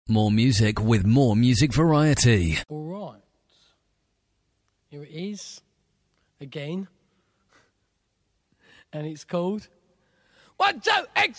More music with more music variety. All right. Here it is. Again. And it's called 1, 2, X.